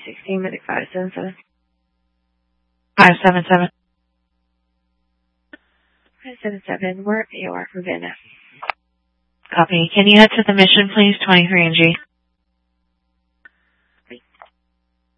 316, medic 577. 577. 577, we're at AOR for Van Ness. Copy. Can you head to the mission, please? 23NG.